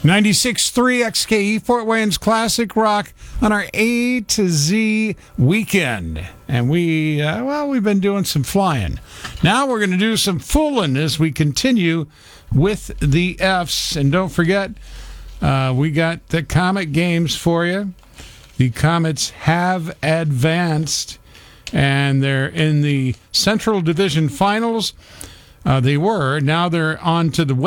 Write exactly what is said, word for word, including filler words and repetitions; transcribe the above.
ninety-six point three X K E Fort Wayne's Classic Rock on our A to Z weekend. And we, uh, well, we've been doing some flying. Now we're going to do some fooling as we continue with the F's. And don't forget, uh, we got the Comet games for you. The Comets have advanced, and they're in the Central Division Finals. Uh, they were. Now they're on to the